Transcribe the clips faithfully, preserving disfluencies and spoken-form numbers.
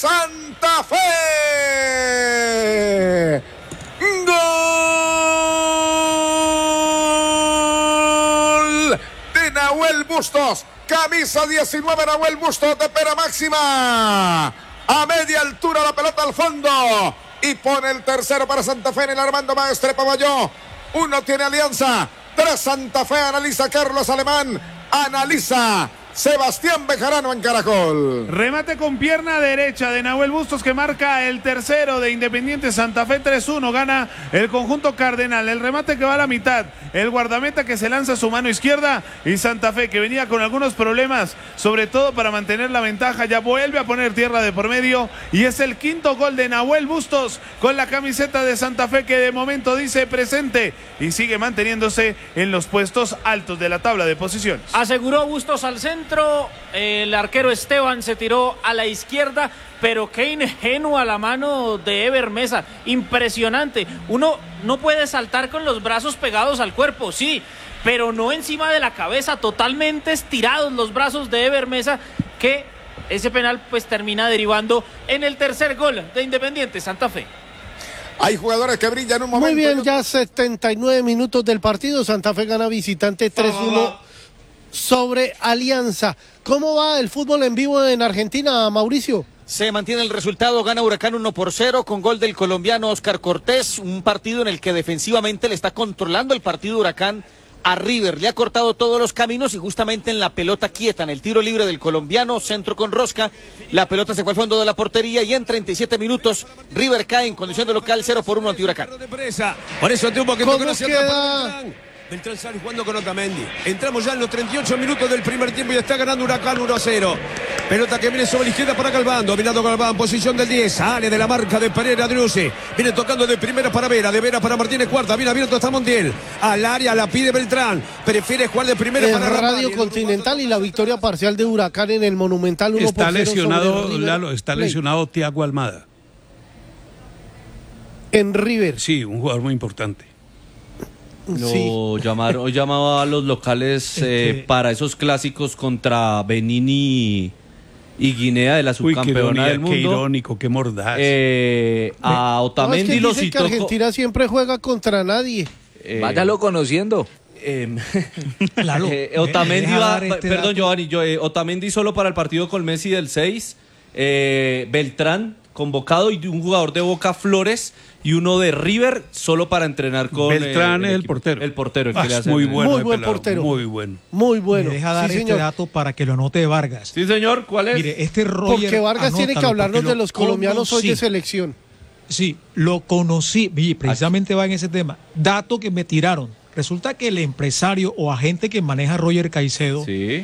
Santa Fe. ¡Gol de Nahuel Bustos! Camisa diecinueve, Nahuel Bustos de pera máxima. A media altura la pelota al fondo. Y pone el tercero para Santa Fe en el Armando Maestre Pavalló. Uno tiene Alianza. Tres Santa Fe. Analiza Carlos Alemán. Analiza Sebastián Bejarano en Caracol. Remate con pierna derecha de Nahuel Bustos que marca el tercero de Independiente Santa Fe. Tres uno gana el conjunto cardenal. El remate que va a la mitad, el guardameta que se lanza a su mano izquierda, y Santa Fe, que venía con algunos problemas, sobre todo para mantener la ventaja, ya vuelve a poner tierra de por medio, y es el quinto gol de Nahuel Bustos con la camiseta de Santa Fe, que de momento dice presente y sigue manteniéndose en los puestos altos de la tabla de posiciones. Aseguró Bustos al centro. El arquero Esteban se tiró a la izquierda, pero qué ingenua la mano de Ever Mesa, impresionante. Uno no puede saltar con los brazos pegados al cuerpo, sí, pero no encima de la cabeza, totalmente estirados los brazos de Ever Mesa, que ese penal pues termina derivando en el tercer gol de Independiente Santa Fe. Hay jugadores que brillan en un momento. Muy bien, ya setenta y nueve minutos del partido. Santa Fe gana visitante tres uno sobre Alianza. ¿Cómo va el fútbol en vivo en Argentina, Mauricio? Se mantiene el resultado, gana Huracán uno por cero con gol del colombiano Oscar Cortés, un partido en el que defensivamente le está controlando el partido Huracán a River, le ha cortado todos los caminos y justamente en la pelota quieta, en el tiro libre del colombiano, centro con rosca, la pelota se fue al fondo de la portería y en treinta y siete minutos River cae en condición de local cero por uno ante Huracán. Por eso tuvo que ¿Cómo queda? Beltrán sale jugando con Otamendi. Entramos ya en los treinta y ocho minutos del primer tiempo y está ganando Huracán uno a cero. Pelota que viene sobre la izquierda para Galván. Dominando Galván, posición del diez. Sale de la marca de Pereira Driussi. Viene tocando de primera para Vera. De Vera para Martínez Cuarta. Viene abierto hasta Montiel. Al área la pide Beltrán. Prefiere jugar de primera en para Radio Ramani. Continental y la victoria parcial de Huracán en el Monumental uno por cero. Está lesionado, sobre Lalo, está Play. lesionado Thiago Almada. En River. Sí, un jugador muy importante. Lo Sí. llamaron, hoy llamaba a los locales eh, Este- para esos clásicos contra Benín y, y Guinea de la Uy, qué subcampeona ironía, del mundo. qué irónico, qué mordaz. Eh, a No, es Otamendi que lo dicen que citó. Argentina siempre juega contra nadie. eh, Váyalo conociendo. eh, Lalo, eh, Otamendi deja va, dar este perdón dato. Giovanni, yo, eh, Otamendi solo para el partido con Messi del seis, eh, Beltrán convocado y un jugador de Boca, Flores, y uno de River solo para entrenar con Beltrán eh, es el equipo. portero. El portero, el Ah, que le es hace muy el- bueno. Muy el buen pelado, portero. Muy bueno. Muy bueno. Me deja dar Sí, este señor. dato para que lo note Vargas. Sí, señor, ¿cuál es? Mire, este Roger, Porque Vargas tiene que anótalo, hablarnos porque de lo los colombianos hoy de conocí. selección. Sí, lo conocí, y precisamente va en ese tema. Dato que me tiraron. Resulta que el empresario o agente que maneja a Roger Caicedo Sí.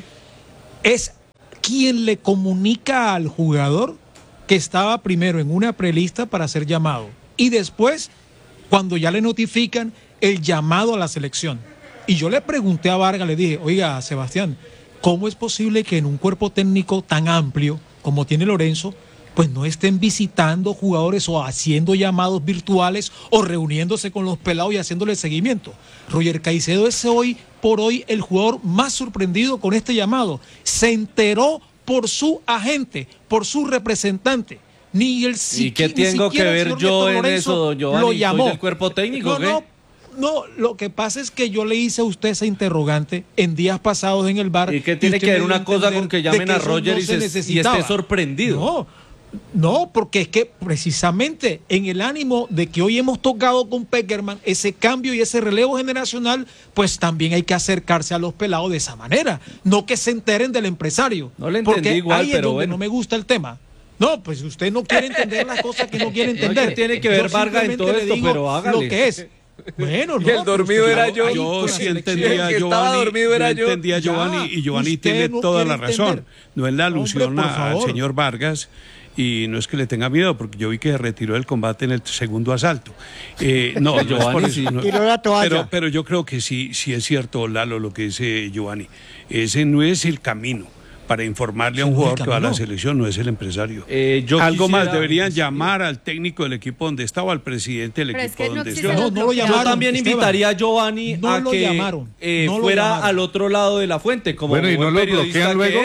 es quien le comunica al jugador que estaba primero en una prelista para ser llamado y después, cuando ya le notifican, el llamado a la selección. Y yo le pregunté a Vargas, le dije, oiga, Sebastián, ¿cómo es posible que en un cuerpo técnico tan amplio como tiene Lorenzo, pues no estén visitando jugadores o haciendo llamados virtuales o reuniéndose con los pelados y haciéndole seguimiento? Roger Caicedo es hoy por hoy el jugador más sorprendido con este llamado. Se enteró por su agente, por su representante. Ni el ¿Y qué tengo que ver yo en eso, don Giovanni? Lo ¿Soy llamó. del cuerpo técnico, No, qué? no, no, lo que pasa es que yo le hice a usted esa interrogante en días pasados en el bar. ¿Y qué tiene usted que me ver dio una cosa entender con que de llamen a eso Roger no y, se se- y necesitaba? esté sorprendido? No, no, porque es que precisamente en el ánimo de que hoy hemos tocado con Peckerman ese cambio y ese relevo generacional, pues también hay que acercarse a los pelados de esa manera, no que se enteren del empresario. No le entendí porque igual, ahí es pero donde bueno. no me gusta el tema. No, pues usted no quiere entender las cosas que no quiere No, entender. ¿qué tiene que ver Yo Vargas en simplemente todo le esto? digo Pero hágale. lo que es. Bueno, no, Y el dormido pero era usted- yo. ahí Yo con la sí selección. entendía a El que estaba Giovanni, dormido era yo yo. entendía a Ya, Giovanni y Giovanni usted tiene no toda quiere la razón. entender. No es la alusión Hombre, por a- al favor. señor Vargas y no es que le tenga miedo porque yo vi que se retiró del combate en el segundo asalto. Eh, no, no es por Giovanni eso, sí. no. Tiró la toalla. Pero, pero yo creo que sí, sí es cierto, Lalo, lo que dice Giovanni. Ese no es el camino para informarle a un Ese no es el jugador que va a la camino. selección, no es el empresario. Eh, yo Algo quisiera- más, deberían llamar al técnico del equipo donde estaba, al presidente del Pero es equipo que no donde existe estaba. No, no lo Yo llamaron. también Esteban. invitaría a Giovanni No a lo que llamaron, eh, no lo fuera llamaron. al otro lado de la fuente, como Bueno, ¿y buen no lo periodista bloquean que luego? es.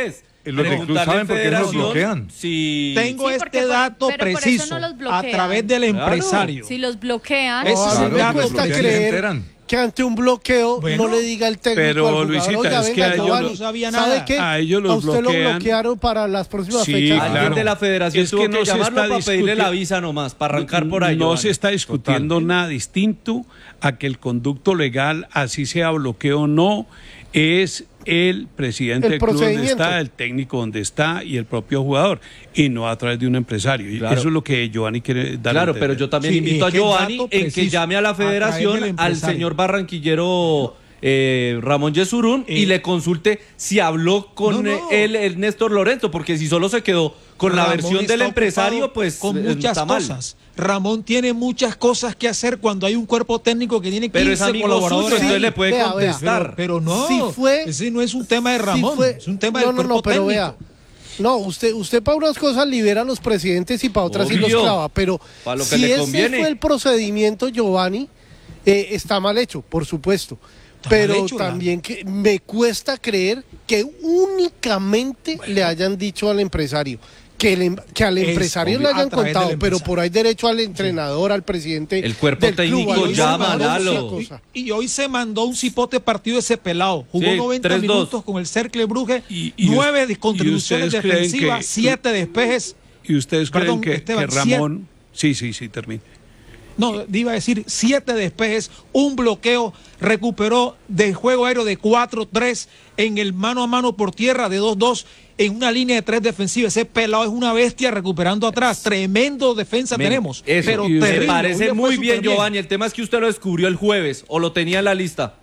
Los de Club saben por qué no los bloquean. Si... Tengo Sí, porque este por- dato pero por eso preciso no los a bloquean. través del Claro. empresario. Si los bloquean, Ese No, es a el mí me dato cuesta preciso. creer que ante un bloqueo Bueno, no le diga el técnico pero, al jugador, Luisita, "Oiga, es que venga, a ellos Giovanni, no sabía ¿sabe nada. qué? A ellos los usted bloquean. lo bloquearon para las próximas Sí, fechas". claro. Alguien de la federación Es tuvo que que, no se llamarlo está para pedirle la discutiendo- visa nomás, para arrancar por ahí. No Giovanni. se está discutiendo Total. nada distinto a que el conducto legal, así sea bloqueo o no, es el presidente El del club donde procedimiento. está, el técnico donde está y el propio jugador, y no a través de un empresario. Y Claro. eso es lo que Giovanni quiere dar. Claro, a entender. pero yo también Sí, invito es a que el Giovanni dato en que preciso, llame a la a través del federación, al empresario. señor barranquillero eh, Ramón Yesurún y Eh. le consulte si habló con No, eh, no. él, el Néstor Lorenzo, porque si solo se quedó con la Ramón versión está del empresario, ocupado pues con eh, muchas está mal. cosas. Ramón tiene muchas cosas que hacer cuando hay un cuerpo técnico que tiene Pero es quince amigo colaboradores. suyo, entonces Sí, le puede vea, vea. contestar. Pero, pero no, Si fue- ese no es un tema de Sí Ramón, fue- es un tema no, del no, cuerpo no, pero técnico. vea, no, usted, usted para unas cosas libera a los presidentes y para otras sí los Obvio. clava, pero Pa' lo que si le ese conviene. fue el procedimiento, Giovanni, eh, está mal hecho, por supuesto. Está mal Pero hecho, la- también que me cuesta creer que únicamente le hayan dicho al empresario. Que, el em- que al Es empresario obvio, le hayan a través contado, del pero empresario. por ahí derecho al entrenador, al presidente. El cuerpo del club, técnico a los llama, jugadores, Lalo. otra cosa. Y, y hoy se mandó un cipote partido ese pelado. Jugó Sí, noventa tres dos. minutos con el Cercle Brugge, Y- y nueve us- contribuciones y ustedes creen defensivas, que- siete despejes. ¿Y ustedes Perdón, creen que, Esteban, que Ramón... Sí, sí, sí, termine. No, iba a decir siete despejes, un bloqueo, recuperó del juego aéreo de cuatro tres en el mano a mano por tierra de dos dos en una línea de tres defensiva. Ese pelado es una bestia recuperando atrás. Tremendo defensa Men, tenemos. eso, pero y me terrible. Hoy parece le fue muy bien, súper Giovanni. El tema es que usted lo descubrió el jueves o lo tenía en la lista.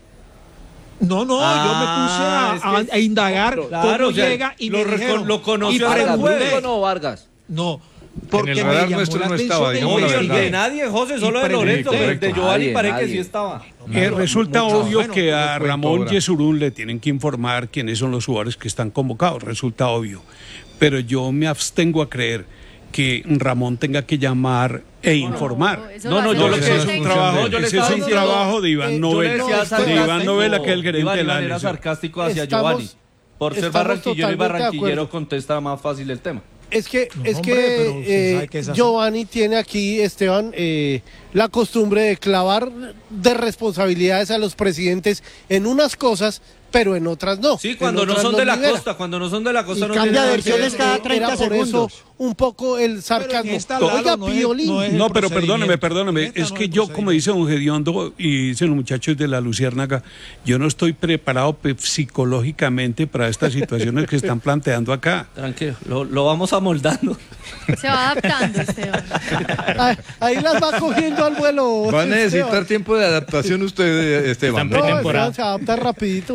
No, no, Ah, yo me puse a, es que- a- a indagar Claro, cómo o sea, llega y lo me reco- dijeron, lo conoció y hasta el pregunté. jueves. no, Vargas. No, porque En el me radar llamó nuestro la no atención estaba, de digamos No, la Giovanni. y verdad. de nadie, José, solo Y de Lorenzo, pero correcto. de Giovanni Nadie, parece que nadie. sí estaba. Eh, resulta mucho, obvio bueno, que a no cuento Ramón ahora. Yesurún le tienen que informar quiénes son los jugadores que están convocados, resulta obvio. Pero yo me abstengo a creer que Ramón tenga que llamar e informar. eso No, lo no, hace yo el lo Ese que es técnico. un trabajo, No, yo le ese estaba es un diciendo- trabajo de Iván Eh, Yo le Novela, decía de sarcástico, Iván Novela, que es el gerente Iván, de Iván la era lesión. sarcástico hacia Estamos- Giovanni. Por ser estamos barranquillero y totalmente de barranquillero acuerdo. contesta más fácil el tema. Es que, No, es hombre, que, pero usted eh, sabe que es así. Giovanni tiene aquí, Esteban, eh, la costumbre de clavar de responsabilidades a los presidentes en unas cosas, pero en otras no. Sí, En cuando no otras son los de la libera. costa, cuando no son de la costa Y no cambia tienen nada que versiones ver. cada Eh, treinta era por segundos. eso un poco el Pero en sarcasmo. esta, Oiga, Lalo, no es- Piolín. no es el No, pero perdóneme, procedimiento. perdóneme. En esta Es no que el yo, como dice don Gediondo y dicen los muchachos de la Luciérnaga, yo no estoy preparado pe- psicológicamente para estas situaciones que están planteando acá. Tranquilo, lo, lo vamos amoldando. Se va adaptando, Esteban. Ahí, ahí las va cogiendo al vuelo. Va a necesitar Esteban. tiempo de adaptación usted, Esteban. No, ¿no? Esteban se adapta rapidito.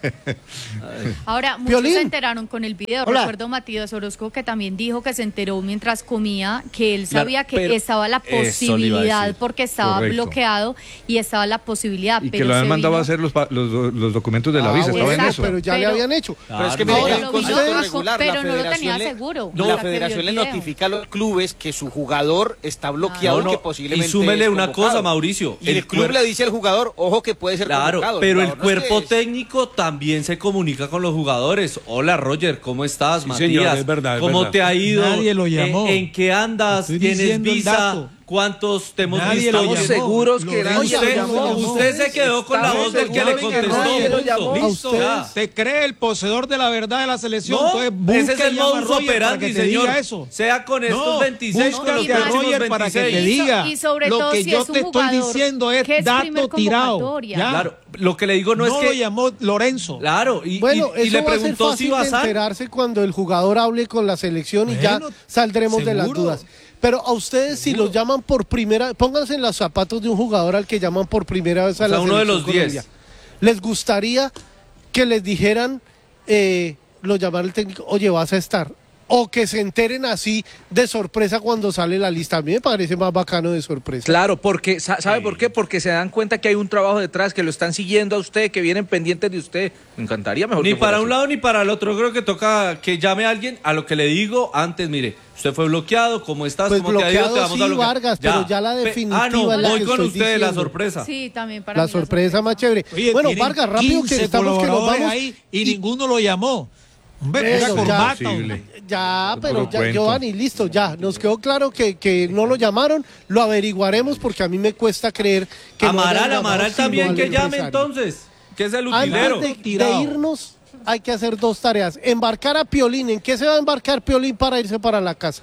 Ahora, muchos Piolín. se enteraron con el video. Hola. Recuerdo Matías Orozco que también dijo que se enteró mientras comía que él Claro, sabía que pero- estaba la Eso le iba a posibilidad decir. porque estaba Correcto. bloqueado y estaba la posibilidad. Y que pero lo habían se mandado vino- a hacer los, pa- los, los documentos de la Ah, visa, bueno, estaba en exacto, eso. pero ya le Pero- habían hecho. Pero es que Pero mire, lo en vino contrato a- regular, pero la no lo tenía federación le- seguro. La hasta que federación vio le el video. notifica a los clubes que su jugador está bloqueado No, no, y que posiblemente y súmele es una convocado. cosa, Mauricio, Y el, el club cuer- le dice al jugador, ojo que puede ser Claro, convocado. pero el jugador no es que cuerpo es- técnico también se comunica con los jugadores. Hola, Roger, ¿cómo estás? Sí, Matías, señor, es verdad, es ¿cómo verdad. te ha ido? Nadie lo llamó. ¿En, en qué andas? Estoy ¿Tienes diciendo el visa? dato. ¿Cuántos te hemos Nadie visto? lo Estamos llamó. seguros que Lorenzo nadie Usted, lo llamó. usted se quedó con la Estamos voz del que le seguros que contestó. nadie lo punto. llamó. Listo, ya. Se cree el poseedor de la verdad de la selección. No, Entonces, ese es busca el y llama a modus Roger para operandi, que te señor. diga eso. Sea con estos No, veintiséis, con los búscate a próximos Roger para que te veintiséis. diga. Y sobre lo todo que si yo es un te estoy jugador diciendo es que es dato primer tirado. convocatoria. Ya. Claro, lo que le digo no, No, es lo que... llamó Lorenzo. Claro, y, Bueno, y- y eso le va a ser preguntó fácil si de Bazán. enterarse cuando el jugador hable con la selección y ya Bueno, saldremos de las seguro. dudas. Pero a ustedes si los llaman por primera, pónganse en los zapatos de un jugador al que llaman por primera vez a O sea, la uno de selección los diez. Colombia. ¿Les gustaría que les dijeran, eh, lo llamara el técnico, oye, vas a estar? O que se enteren así de sorpresa cuando sale la lista. A mí me parece más bacano de sorpresa. Claro, porque sa- ¿sabe por qué? Porque se dan cuenta que hay un trabajo detrás, que lo están siguiendo a usted, que vienen pendientes de usted. Me encantaría mejor Ni que fuera para un así. lado ni para el otro. Creo que toca que llame a alguien a lo que le digo antes. Mire, usted fue bloqueado. ¿Cómo estás? Pues ¿Cómo te ha ido? bloqueado Te vamos sí, a bloquear. Vargas, pero ya la Pe- definitiva Ah, no, es la voy que con estoy usted la diciendo. sorpresa. Sí, también para La mí sorpresa más chévere. Oye, Bueno, tienen Vargas, rápido que quince estamos que nos colaboradores vamos. ahí y, ninguno lo llamó. Hombre, Eso, una ya, corbata, hombre. ya, pero puro ya, cuento. Giovanni, listo, ya. Nos quedó claro que, que no lo llamaron, lo averiguaremos porque a mí me cuesta creer que no Amaral, hayan llamado Amaral sino también al que llame empresario. entonces, que es el utilero. Antes de, de irnos, hay que hacer dos tareas. Embarcar a Piolín. ¿En qué se va a embarcar Piolín para irse para la casa?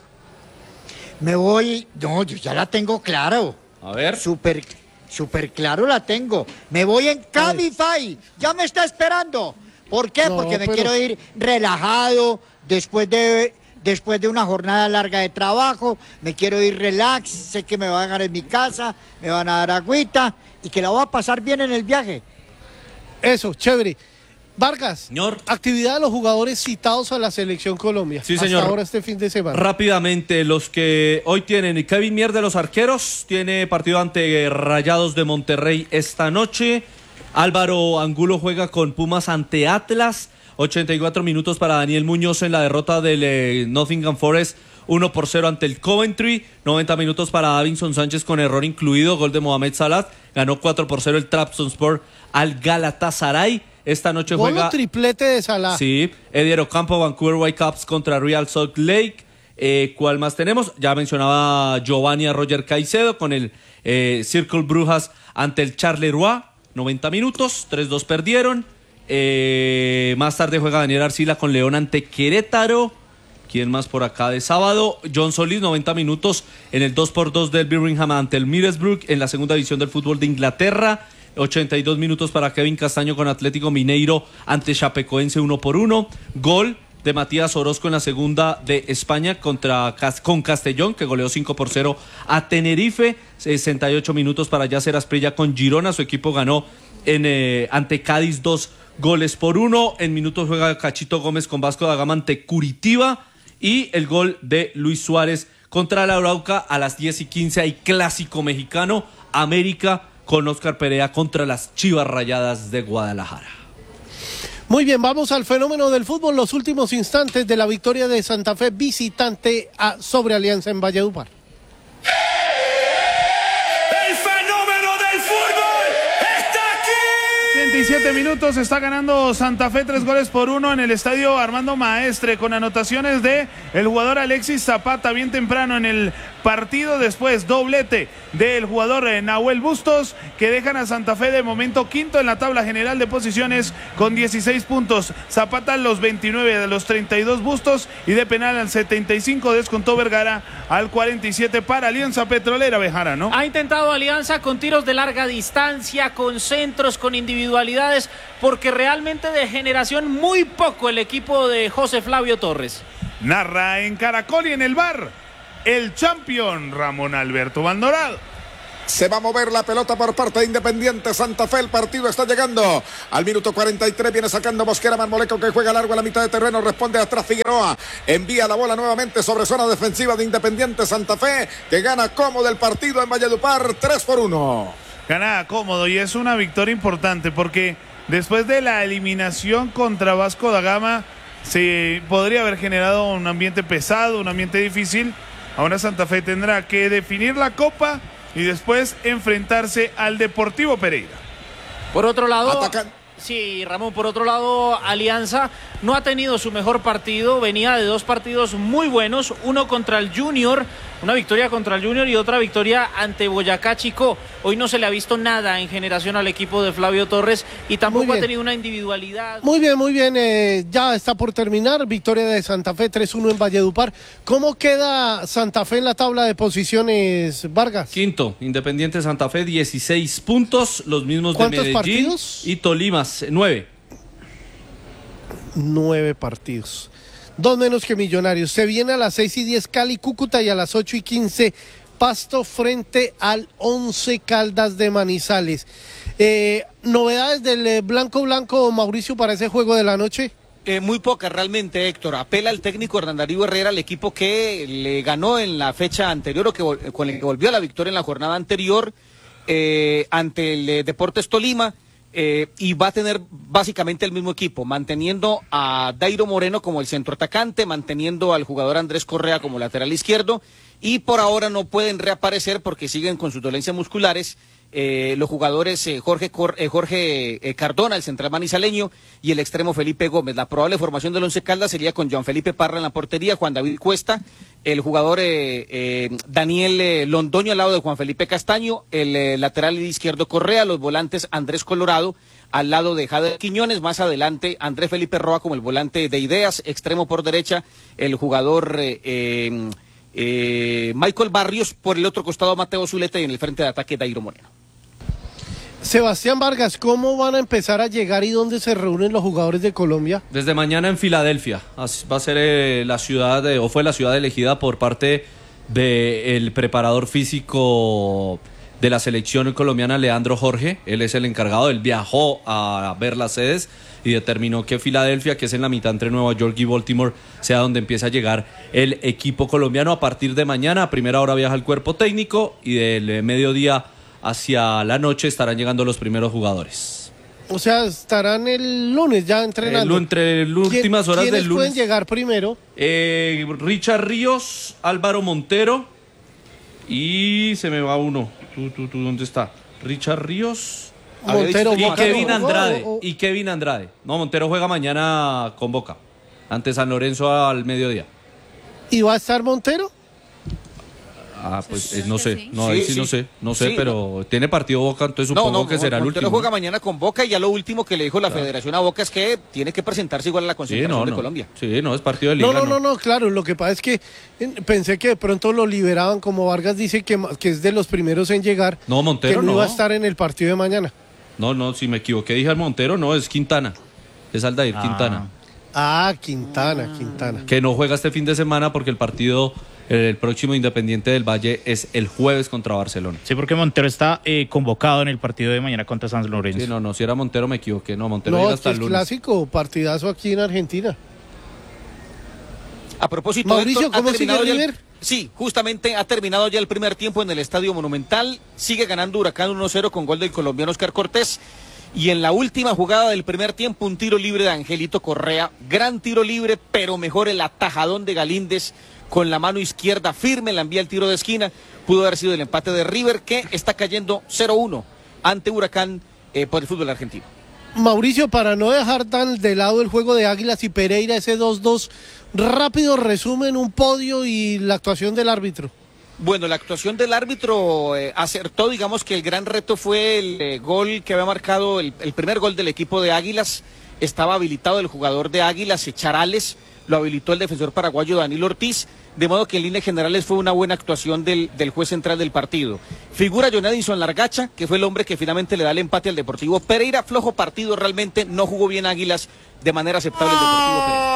Me voy, no, yo ya la tengo claro. A ver. Súper, súper claro la tengo. Me voy en Cabify. Ya me está esperando. ¿Por qué? No, Porque me pero- quiero ir relajado después de, después de una jornada larga de trabajo. Me quiero ir relax. Sé que me van a dar en mi casa, me van a dar agüita y que la voy a pasar bien en el viaje. Eso, chévere. Vargas, Señor. actividad de los jugadores citados a la Selección Colombia. Sí, Hasta señor. ahora este fin de semana. Rápidamente, los que hoy tienen Kevin Mier de los arqueros, tiene partido ante Rayados de Monterrey esta noche. Álvaro Angulo juega con Pumas ante Atlas. ochenta y cuatro minutos para Daniel Muñoz en la derrota del eh, Nottingham Forest. uno por cero ante el Coventry. noventa minutos para Davinson Sánchez con error incluido. Gol de Mohamed Salah. Ganó cuatro por cero el Trabzonspor al Galatasaray. Esta noche Gol juega... o triplete de Salah. Sí, Edier Ocampo, Vancouver Whitecaps contra Real Salt Lake. Eh, ¿Cuál más tenemos? Ya mencionaba Giovanni a Roger Caicedo con el eh, Circle Brujas ante el Charleroi. noventa minutos, tres dos perdieron. Eh, más tarde juega Daniel Arcila con León ante Querétaro. ¿Quién más por acá de sábado? John Solís, noventa minutos en el dos por dos del Birmingham ante el Middlesbrough en la segunda división del fútbol de Inglaterra. ochenta y dos minutos para Kevin Castaño con Atlético Mineiro ante Chapecoense uno por uno. Gol de Matías Orozco en la segunda de España contra con Castellón, que goleó cinco por cero a Tenerife. sesenta y ocho minutos para Yasser Asprilla con Girona. Su equipo ganó en, eh, ante Cádiz dos goles por uno. En minutos juega Cachito Gómez con Vasco da Gama ante Curitiba. Y el gol de Luis Suárez contra la Arauca a las diez y quince. Hay clásico mexicano, América con Oscar Perea contra las Chivas Rayadas de Guadalajara. Muy bien, vamos al fenómeno del fútbol. Los últimos instantes de la victoria de Santa Fe visitante a, sobre Alianza en Valledupar. ¡El fenómeno del fútbol está aquí! ciento siete minutos, está ganando Santa Fe tres goles por uno en el estadio Armando Maestre, con anotaciones de el jugador Alexis Zapata bien temprano en el partido. Después doblete del jugador eh, Nahuel Bustos, que dejan a Santa Fe de momento quinto en la tabla general de posiciones con dieciséis puntos. Zapata los veintinueve de los treinta y dos Bustos, y de penal al setenta y cinco descontó Vergara al cuarenta y siete para Alianza Petrolera. Bejara, ¿no? Ha intentado Alianza con tiros de larga distancia, con centros, con individualidades, porque realmente de generación muy poco el equipo de José Flavio Torres. Narra en Caracol y en el bar el campeón Ramón Alberto Maldonado. Se va a mover la pelota por parte de Independiente Santa Fe. El partido está llegando al minuto cuarenta y tres. Viene sacando Mosquera Marmoleco, que juega largo a la mitad de terreno. Responde atrás Figueroa. Envía la bola nuevamente sobre zona defensiva de Independiente Santa Fe, que gana cómodo el partido en Valledupar tres por uno. Gana cómodo y es una victoria importante porque después de la eliminación contra Vasco da Gama se podría haber generado un ambiente pesado, un ambiente difícil. Ahora Santa Fe tendrá que definir la Copa y después enfrentarse al Deportivo Pereira. Por otro lado, Atacan. sí, Ramón, por otro lado, Alianza no ha tenido su mejor partido, venía de dos partidos muy buenos, uno contra el Junior, una victoria contra el Junior y otra victoria ante Boyacá Chicó. Hoy no se le ha visto nada en generación al equipo de Flavio Torres y tampoco ha tenido una individualidad. Muy bien, muy bien, eh, ya está por terminar, victoria de Santa Fe tres uno en Valledupar. ¿Cómo queda Santa Fe en la tabla de posiciones, Vargas? Quinto, Independiente Santa Fe, dieciséis puntos, los mismos de ¿Cuántos Medellín partidos? y Tolima, nueve. Nueve partidos. Dos menos que Millonarios. Se viene a las seis y diez Cali, Cúcuta, y a las ocho y quince Pasto frente al Once Caldas de Manizales. Eh, ¿Novedades del eh, Blanco Blanco, Mauricio, para ese juego de la noche? Eh, muy pocas realmente, Héctor. Apela el técnico Hernán Darío Herrera, el equipo que le ganó en la fecha anterior o que vol- con el que volvió a la victoria en la jornada anterior eh, ante el eh, Deportes Tolima. Eh, y va a tener básicamente el mismo equipo, manteniendo a Dairo Moreno como el centroatacante, manteniendo al jugador Andrés Correa como lateral izquierdo, y por ahora no pueden reaparecer porque siguen con sus dolencias musculares eh, los jugadores eh, Jorge, Cor, eh, Jorge eh, Cardona, el central manizaleño, y el extremo Felipe Gómez. La probable formación del Once Caldas sería con Joan Felipe Parra en la portería, Juan David Cuesta, el jugador eh, eh, Daniel eh, Londoño al lado de Juan Felipe Castaño, el eh, lateral izquierdo Correa, los volantes Andrés Colorado al lado de Jader Quiñones, más adelante Andrés Felipe Roa como el volante de ideas, extremo por derecha el jugador eh, eh, eh, Michael Barrios, por el otro costado Mateo Zuleta y en el frente de ataque Dairo Moreno. Sebastián Vargas, ¿cómo van a empezar a llegar y dónde se reúnen los jugadores de Colombia? Desde mañana en Filadelfia. Va a ser eh, la ciudad, de, o fue la ciudad elegida por parte del preparador físico de la selección colombiana, Leandro Jorge. Él es el encargado, él viajó a ver las sedes y determinó que Filadelfia, que es en la mitad entre Nueva York y Baltimore, sea donde empieza a llegar el equipo colombiano. A partir de mañana, a primera hora viaja el cuerpo técnico y del mediodía hacia la noche estarán llegando los primeros jugadores. O sea, estarán el lunes ya entrenando. El, entre las últimas horas del lunes. ¿Quiénes pueden llegar primero? Eh, Richard Ríos, Álvaro Montero y se me va uno. ¿Tú, tú, tú, ¿Dónde está? Richard Ríos, Montero, y Boca, Kevin no, Andrade. o, o... Y Kevin Andrade. No, Montero juega mañana con Boca, ante San Lorenzo al mediodía. ¿Y va a estar Montero? Ah, pues eh, no sé, sí. no, ahí Sí, sí, sí. no sé, no sé, Sí, pero tiene partido Boca, entonces supongo no, no, que será el Montero último. juega mañana con Boca y ya lo último que le dijo la Federación a Boca es que tiene que presentarse igual a la Sí, concentración no, de no. Colombia. Sí, no, es partido de liga. No, no, no, no, claro, lo que pasa es que eh, pensé que de pronto lo liberaban, como Vargas dice que, ma- que es de los primeros en llegar, No, Montero que no, no. iba a estar en el partido de mañana. No, no, si me equivoqué, dije al Montero, no, es Quintana. Es Aldair Quintana. Ah, Quintana, Quintana. Que no juega este fin de semana porque el partido, el próximo Independiente del Valle, es el jueves contra Barcelona. Sí, porque Montero está eh, convocado en el partido de mañana contra San Lorenzo. Sí, no, no, si era Montero me equivoqué. No, Montero No, llega es hasta que el es lunes. clásico, partidazo aquí en Argentina. A propósito, Mauricio, Héctor, ¿ha ¿cómo sigue terminado ya el- River? Sí, justamente ha terminado ya el primer tiempo en el Estadio Monumental. Sigue ganando Huracán uno cero con gol del colombiano Oscar Cortés. Y en la última jugada del primer tiempo, un tiro libre de Angelito Correa. Gran tiro libre, pero mejor el atajadón de Galíndez con la mano izquierda firme, la envía el tiro de esquina. Pudo haber sido el empate de River, que está cayendo cero uno ante Huracán eh, por el fútbol argentino. Mauricio, para no dejar tan de lado el juego de Águilas y Pereira, ese dos dos, rápido resumen, un podio y la actuación del árbitro. Bueno, la actuación del árbitro eh, acertó, digamos que el gran reto fue el eh, gol que había marcado, el, el primer gol del equipo de Águilas. Estaba habilitado el jugador de Águilas, Charales, lo habilitó el defensor paraguayo Danilo Ortiz, de modo que en líneas generales fue una buena actuación del, del juez central del partido. Figura John Edison Largacha, que fue el hombre que finalmente le da el empate al Deportivo Pereira. Flojo partido realmente, no jugó bien Águilas, de manera aceptable el Deportivo Pereira.